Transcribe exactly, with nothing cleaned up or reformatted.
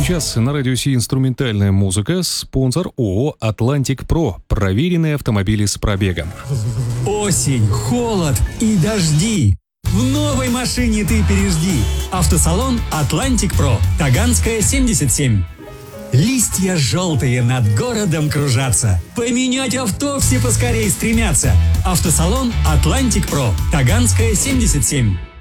сейчас на радио Си инструментальная музыка. Спонсор ООО «Атлантик Про». Проверенные автомобили с пробегом. Осень, холод и дожди. В новой машине ты пережди. Автосалон «Атлантик Про». Таганская, семьдесят семь. Листья желтые над городом кружатся. Поменять авто все поскорей стремятся. Автосалон «Атлантик Про». Таганская, семьдесят семь.